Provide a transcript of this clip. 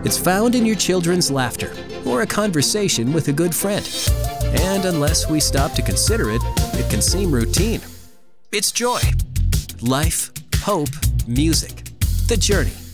It's found in your children's laughter or a conversation with a good friend. And unless we stop to consider it, it can seem routine. It's joy, life, hope, music, the journey.